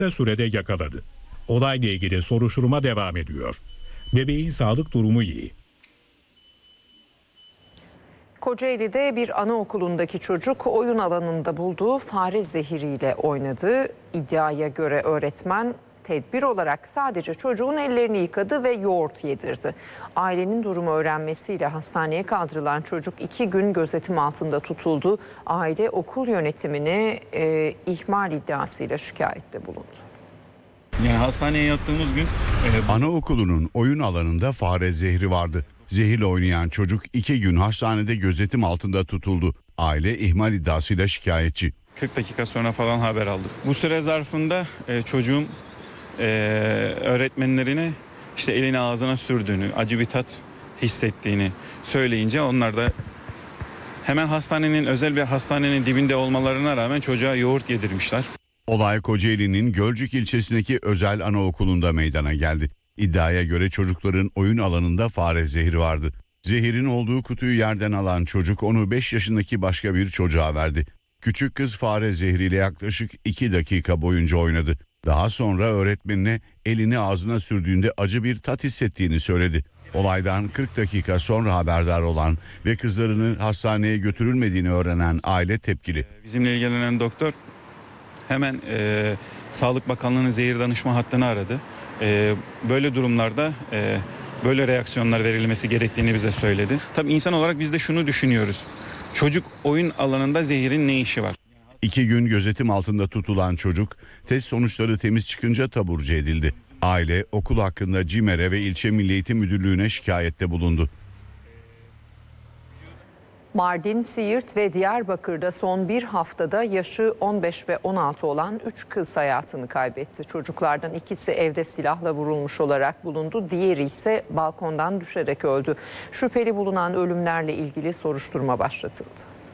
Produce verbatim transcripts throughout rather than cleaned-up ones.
kısa sürede yakaladı. Olayla ilgili soruşturma devam ediyor. Bebeğin sağlık durumu iyi. Kocaeli'de bir anaokulundaki çocuk oyun alanında bulduğu fare zehiriyle oynadı. İddiaya göre öğretmen tedbir olarak sadece çocuğun ellerini yıkadı ve yoğurt yedirdi. Ailenin durumu öğrenmesiyle hastaneye kaldırılan çocuk iki gün gözetim altında tutuldu. Aile okul yönetimine e, ihmal iddiasıyla şikayette bulundu. Yani hastaneye yattığımız gün... E, Anaokulunun oyun alanında fare zehri vardı. Zehirle oynayan çocuk iki gün hastanede gözetim altında tutuldu. Aile ihmal iddiasıyla şikayetçi. kırk dakika sonra falan haber aldık. Bu süre zarfında e, çocuğun e, öğretmenlerine işte elini ağzına sürdüğünü, acı bir tat hissettiğini söyleyince onlar da hemen hastanenin, özel bir hastanenin dibinde olmalarına rağmen çocuğa yoğurt yedirmişler. Olay Kocaeli'nin Gölcük ilçesindeki özel anaokulunda meydana geldi. İddiaya göre çocukların oyun alanında fare zehri vardı. Zehirin olduğu kutuyu yerden alan çocuk onu beş yaşındaki başka bir çocuğa verdi. Küçük kız fare zehriyle yaklaşık iki dakika boyunca oynadı. Daha sonra öğretmenine elini ağzına sürdüğünde acı bir tat hissettiğini söyledi. Olaydan kırk dakika sonra haberdar olan ve kızlarının hastaneye götürülmediğini öğrenen aile tepkili. Bizimle ilgilenen doktor hemen e, Sağlık Bakanlığı'nın zehir danışma hattını aradı. E, böyle durumlarda e, böyle reaksiyonlar verilmesi gerektiğini bize söyledi. Tabii insan olarak biz de şunu düşünüyoruz. Çocuk oyun alanında zehirin ne işi var? İki gün gözetim altında tutulan çocuk test sonuçları temiz çıkınca taburcu edildi. Aile okul hakkında CİMER'e ve ilçe Milli Eğitim Müdürlüğü'ne şikayette bulundu. Mardin, Siirt ve Diyarbakır'da son bir haftada yaşı on beş ve on altı olan üç kız hayatını kaybetti. Çocuklardan ikisi evde silahla vurulmuş olarak bulundu. Diğeri ise balkondan düşerek öldü. Şüpheli bulunan ölümlerle ilgili soruşturma başlatıldı.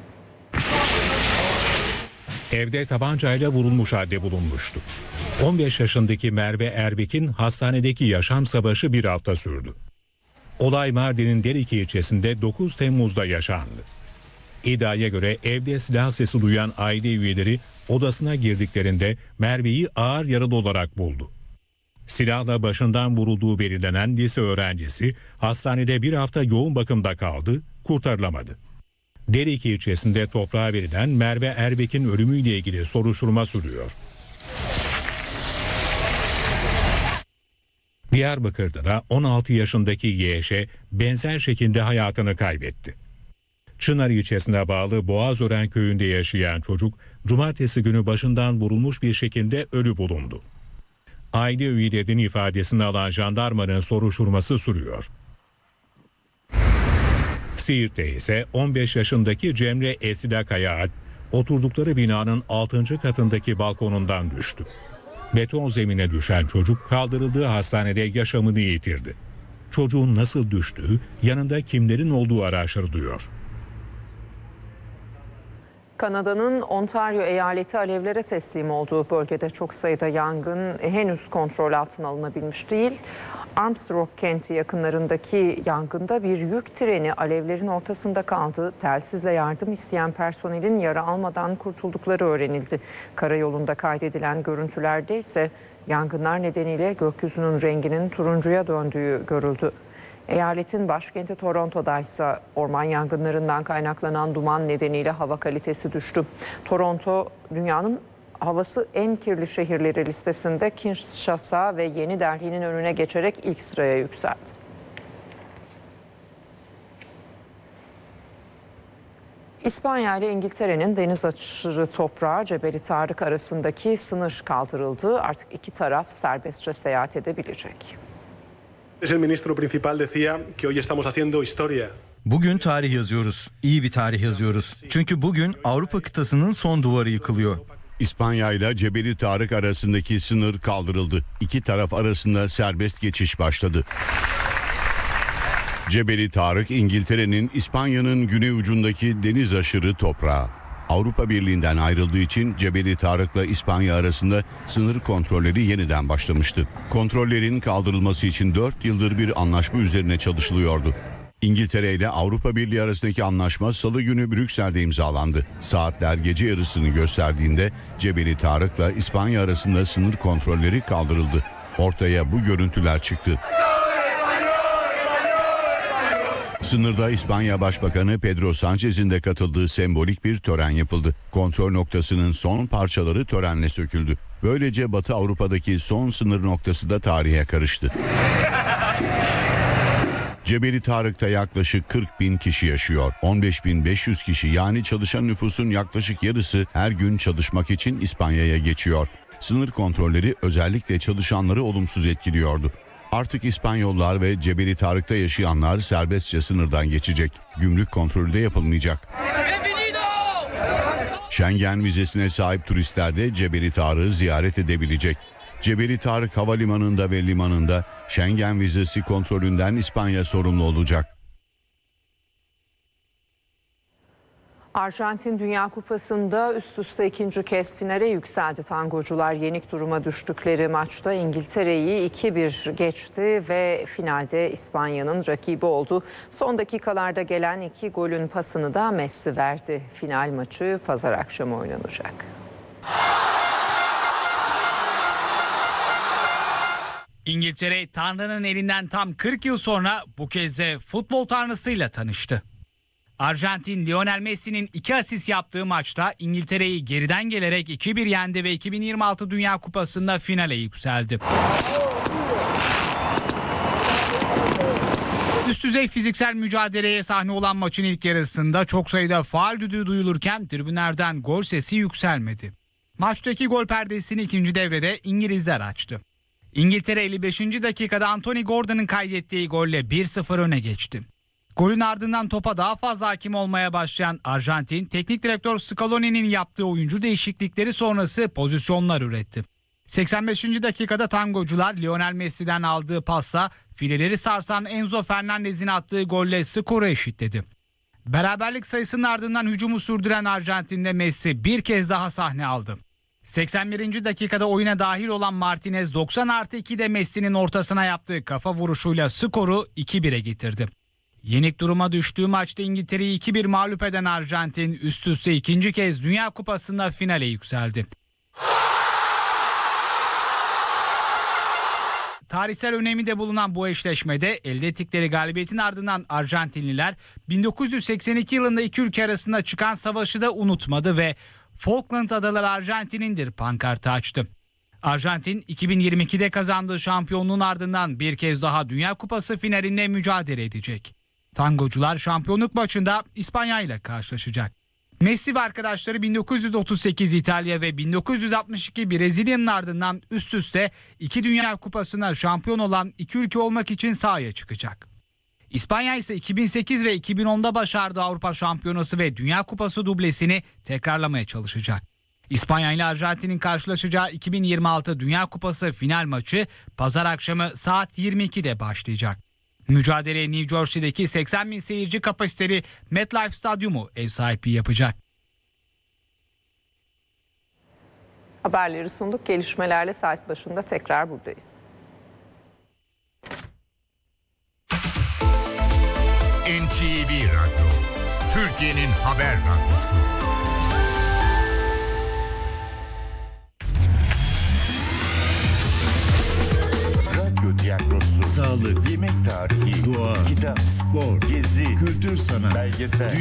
Evde tabancayla vurulmuş halde bulunmuştu. on beş yaşındaki Merve Erbek'in hastanedeki yaşam savaşı bir hafta sürdü. Olay Mardin'in Derike ilçesinde dokuz Temmuz'da yaşandı. İddiaya göre evde silah sesi duyan aile üyeleri odasına girdiklerinde Merve'yi ağır yaralı olarak buldu. Silahla başından vurulduğu belirlenen lise öğrencisi hastanede bir hafta yoğun bakımda kaldı, kurtarılamadı. Derike ilçesinde toprağa verilen Merve Erbek'in ölümüyle ilgili soruşturma sürüyor. Diyarbakır'da da on altı yaşındaki Y Ş benzer şekilde hayatını kaybetti. Çınar ilçesine bağlı Boğazören köyünde yaşayan çocuk cumartesi günü başından vurulmuş bir şekilde ölü bulundu. Aile üyelerinin ifadesini alan jandarmanın soruşturması sürüyor. Siirt'te ise on beş yaşındaki Cemre Esila Kayaalp oturdukları binanın altıncı katındaki balkonundan düştü. Beton zemine düşen çocuk kaldırıldığı hastanede yaşamını yitirdi. Çocuğun nasıl düştüğü, yanında kimlerin olduğu araştırılıyor. Kanada'nın Ontario eyaleti alevlere teslim olduğu bölgede çok sayıda yangın henüz kontrol altına alınabilmiş değil. Armstrong kenti yakınlarındaki yangında bir yük treni alevlerin ortasında kaldı. Telsizle yardım isteyen personelin yara almadan kurtuldukları öğrenildi. Karayolunda kaydedilen görüntülerde ise yangınlar nedeniyle gökyüzünün renginin turuncuya döndüğü görüldü. Eyaletin başkenti Toronto'da ise orman yangınlarından kaynaklanan duman nedeniyle hava kalitesi düştü. Toronto dünyanın havası en kirli şehirleri listesinde Kinshasa ve Yeni Delhi'nin önüne geçerek ilk sıraya yükseldi. İspanya ile İngiltere'nin deniz aşırı toprağı Cebeli Tarık arasındaki sınır kaldırıldı. Artık iki taraf serbestçe seyahat edebilecek. El ministro principal decía que hoy estamos haciendo historia. Bugün tarih yazıyoruz. İyi bir tarih yazıyoruz. Çünkü bugün Avrupa kıtasının son duvarı yıkılıyor. İspanya ile Cebeli Tarık arasındaki sınır kaldırıldı. İki taraf arasında serbest geçiş başladı. Cebeli Tarık, İngiltere'nin İspanya'nın güney ucundaki deniz aşırı toprağı. Avrupa Birliği'nden ayrıldığı için Cebeli Tarık'la İspanya arasında sınır kontrolleri yeniden başlamıştı. Kontrollerin kaldırılması için dört yıldır bir anlaşma üzerine çalışılıyordu. İngiltere ile Avrupa Birliği arasındaki anlaşma Salı günü Brüksel'de imzalandı. Saatler gece yarısını gösterdiğinde Cebeli Tarık'la İspanya arasında sınır kontrolleri kaldırıldı. Ortaya bu görüntüler çıktı. Sınırda İspanya Başbakanı Pedro Sánchez'in de katıldığı sembolik bir tören yapıldı. Kontrol noktasının son parçaları törenle söküldü. Böylece Batı Avrupa'daki son sınır noktası da tarihe karıştı. Cebeli Tarık'ta yaklaşık kırk bin kişi yaşıyor. on beş bin beş yüz kişi, yani çalışan nüfusun yaklaşık yarısı her gün çalışmak için İspanya'ya geçiyor. Sınır kontrolleri özellikle çalışanları olumsuz etkiliyordu. Artık İspanyollar ve Cebeli Tarık'ta yaşayanlar serbestçe sınırdan geçecek. Gümrük kontrolü de yapılmayacak. Schengen vizesine sahip turistler de Cebeli Tarık'ı ziyaret edebilecek. Cebeli Tarık Havalimanı'nda ve limanında Schengen vizesi kontrolünden İspanya sorumlu olacak. Arjantin Dünya Kupası'nda üst üste ikinci kez finale yükseldi. Tangocular yenik duruma düştükleri maçta İngiltere'yi iki bir geçti ve finalde İspanya'nın rakibi oldu. Son dakikalarda gelen iki golün pasını da Messi verdi. Final maçı pazar akşamı oynanacak. İngiltere, Tanrı'nın elinden tam kırk yıl sonra bu kez de futbol tanrısıyla tanıştı. Arjantin, Lionel Messi'nin iki asist yaptığı maçta İngiltere'yi geriden gelerek iki bir yendi ve iki bin yirmi altı Dünya Kupası'nda finale yükseldi. Üst düzey fiziksel mücadeleye sahne olan maçın ilk yarısında çok sayıda faul düdüğü duyulurken tribünlerden gol sesi yükselmedi. Maçtaki gol perdesini ikinci devrede İngilizler açtı. İngiltere elli beşinci dakikada Anthony Gordon'ın kaydettiği golle bir sıfır öne geçti. Golün ardından topa daha fazla hakim olmaya başlayan Arjantin, teknik direktör Scaloni'nin yaptığı oyuncu değişiklikleri sonrası pozisyonlar üretti. seksen beşinci dakikada tangocular Lionel Messi'den aldığı pasla fileleri sarsan Enzo Fernandez'in attığı golle skoru eşitledi. Beraberlik sayısının ardından hücumu sürdüren Arjantin'de Messi bir kez daha sahne aldı. seksen birinci dakikada oyuna dahil olan Martinez doksan artı ikide Messi'nin ortasına yaptığı kafa vuruşuyla skoru iki bire getirdi. Yenik duruma düştüğü maçta İngiltere'yi iki bir mağlup eden Arjantin üst üste ikinci kez Dünya Kupası'nda finale yükseldi. Tarihsel önemi de bulunan bu eşleşmede elde ettikleri galibiyetin ardından Arjantinliler bin dokuz yüz seksen iki yılında iki ülke arasında çıkan savaşı da unutmadı ve Falkland Adaları Arjantin'indir pankartı açtı. Arjantin iki bin yirmi ikide kazandığı şampiyonluğun ardından bir kez daha Dünya Kupası finalinde mücadele edecek. Tangocular şampiyonluk maçında İspanya ile karşılaşacak. Messi ve arkadaşları bin dokuz yüz otuz sekiz İtalya ve bin dokuz yüz altmış iki Brezilya'nın ardından üst üste iki Dünya Kupası'na şampiyon olan iki ülke olmak için sahaya çıkacak. İspanya ise iki bin sekiz ve iki bin onda başardığı Avrupa Şampiyonası ve Dünya Kupası dublesini tekrarlamaya çalışacak. İspanya ile Arjantin'in karşılaşacağı iki bin yirmi altı Dünya Kupası final maçı pazar akşamı saat yirmi ikide başlayacak. Mücadeleye New Jersey'deki seksen bin seyirci kapasiteli MetLife Stadyumu ev sahipliği yapacak. Haberleri sunduk. Gelişmelerle saat başında tekrar buradayız. N T V Radyo, Türkiye'nin haber radyosu. Radyo tiyatrosu, sağlık, yemek tarihi, doğa, kitap, spor, gezi, kültür sanat, belgesel,